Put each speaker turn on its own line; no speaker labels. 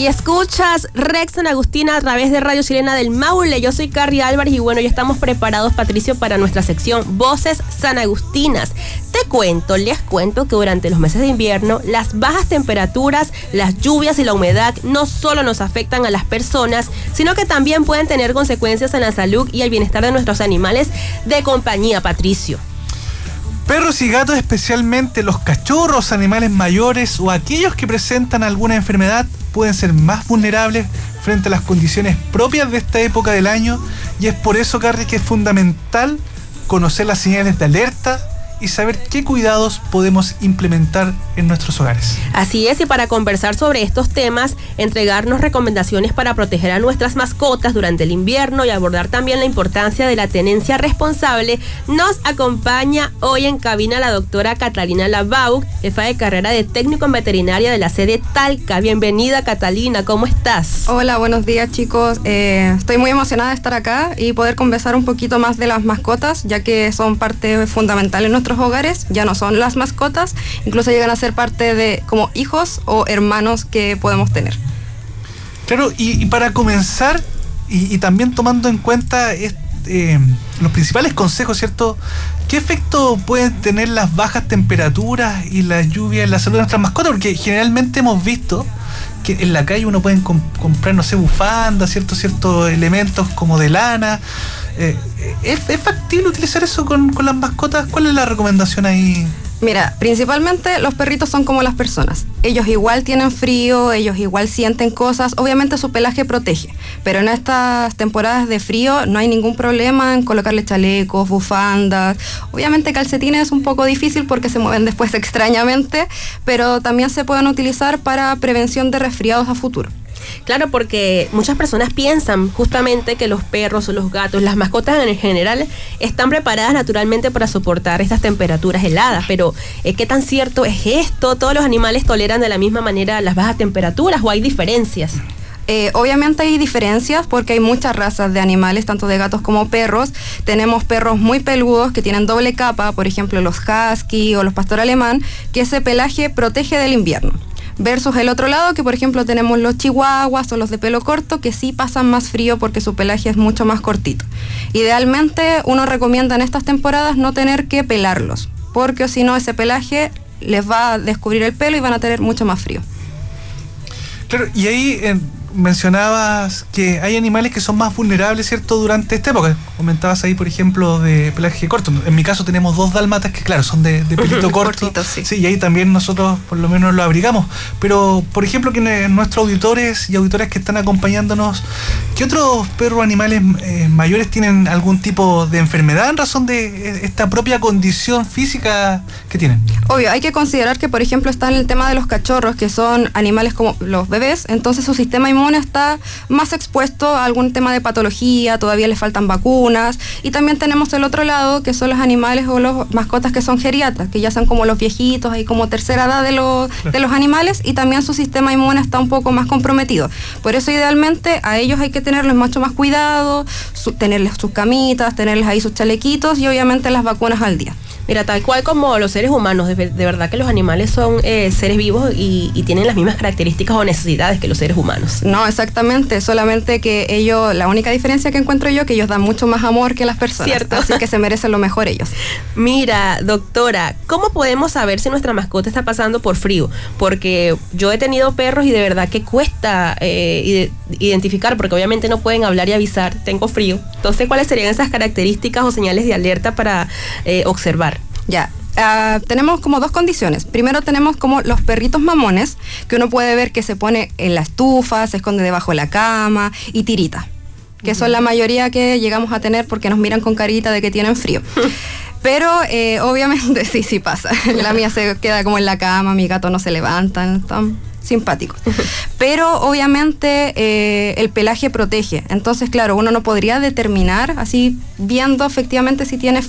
Y escuchas Rex San Agustina a través de Radio Chilena del Maule. Yo soy Carrie Álvarez y bueno, ya estamos preparados, Patricio, para nuestra sección Voces Sanagustinas. Les cuento que durante los meses de invierno, las bajas temperaturas, las lluvias y la humedad no solo nos afectan a las personas, sino que también pueden tener consecuencias en la salud y el bienestar de nuestros animales de compañía, Patricio.
Perros y gatos, especialmente los cachorros, animales mayores o aquellos que presentan alguna enfermedad, pueden ser más vulnerables frente a las condiciones propias de esta época del año, y es por eso, Carrie, que es fundamental conocer las señales de alerta y saber qué cuidados podemos implementar en nuestros hogares.
Así es, y para conversar sobre estos temas, entregarnos recomendaciones para proteger a nuestras mascotas durante el invierno y abordar también la importancia de la tenencia responsable, nos acompaña hoy en cabina la doctora Catalina Labau, jefa de carrera de técnico en veterinaria de la sede Talca. Bienvenida, Catalina, ¿cómo estás?
Hola, buenos días, chicos. Estoy muy emocionada de estar acá y poder conversar un poquito más de las mascotas, ya que son parte fundamental en nuestros hogares. Ya no son las mascotas, incluso llegan a ser parte de como hijos o hermanos que podemos tener.
Claro, y para comenzar, y también tomando en cuenta los principales consejos, ¿cierto? ¿Qué efecto pueden tener las bajas temperaturas y la lluvia en la salud de nuestras mascotas? Porque generalmente hemos visto que en la calle uno puede comprar, no sé, bufandas, ciertos elementos como de lana. ¿Es factible utilizar eso con las mascotas? ¿Cuál es la recomendación ahí?
Mira, principalmente los perritos son como las personas. Ellos igual tienen frío, ellos igual sienten cosas. Obviamente su pelaje protege, pero en estas temporadas de frío no hay ningún problema en colocarle chalecos, bufandas. Obviamente calcetines es un poco difícil porque se mueven después extrañamente, pero también se pueden utilizar para prevención de resfriados a futuro.
Claro, porque muchas personas piensan justamente que los perros o los gatos, las mascotas en general, están preparadas naturalmente para soportar estas temperaturas heladas, pero ¿qué tan cierto es esto? ¿Todos los animales toleran de la misma manera las bajas temperaturas o hay diferencias?
Obviamente hay diferencias porque hay muchas razas de animales, tanto de gatos como perros. Tenemos perros muy peludos que tienen doble capa, por ejemplo los husky o los pastor alemán, que ese pelaje protege del invierno. Versus el otro lado, que por ejemplo tenemos los chihuahuas o los de pelo corto, que sí pasan más frío porque su pelaje es mucho más cortito. Idealmente uno recomienda en estas temporadas no tener que pelarlos, porque si no ese pelaje les va a descubrir el pelo y van a tener mucho más frío.
Claro, y ahí mencionabas que hay animales que son más vulnerables, ¿cierto?, durante esta época. Comentabas ahí, por ejemplo, de pelaje corto. En mi caso tenemos 2 dálmatas que, claro, son de pelito corto.
Cortito, sí.
Sí, y ahí también nosotros por lo menos lo abrigamos. Pero, por ejemplo, que nuestros auditores y auditoras que están acompañándonos, ¿qué otros perros animales mayores tienen algún tipo de enfermedad en razón de esta propia condición física que tienen?
Obvio, hay que considerar que, por ejemplo, está en el tema de los cachorros, que son animales como los bebés, entonces su sistema inmune está más expuesto a algún tema de patología, todavía les faltan vacunas, y también tenemos el otro lado, que son los animales o los mascotas que son geriatras, que ya son como los viejitos, ahí como tercera edad de los animales, y también su sistema inmune está un poco más comprometido. Por eso idealmente a ellos hay que tenerles mucho más cuidado, tenerles sus camitas, tenerles ahí sus chalequitos y obviamente las vacunas al día.
Mira, tal cual como los seres humanos, de verdad que los animales son seres vivos y tienen las mismas características o necesidades que los seres humanos.
No, exactamente, solamente que ellos, la única diferencia que encuentro yo, que ellos dan mucho más amor que las personas.
Cierto.
Así que se merecen lo mejor ellos.
Mira, doctora, ¿cómo podemos saber si nuestra mascota está pasando por frío? Porque yo he tenido perros y de verdad que cuesta identificar, porque obviamente no pueden hablar y avisar, tengo frío. Entonces, ¿cuáles serían esas características o señales de alerta para observar?
Ya. Tenemos como 2 condiciones. Primero tenemos como los perritos mamones, que uno puede ver que se pone en la estufa, se esconde debajo de la cama y tirita, que son la mayoría que llegamos a tener porque nos miran con carita de que tienen frío. Pero obviamente sí pasa. La mía se queda como en la cama, mi gato no se levanta, están simpáticos. Pero obviamente el pelaje protege. Entonces, claro, uno no podría determinar así viendo efectivamente si tiene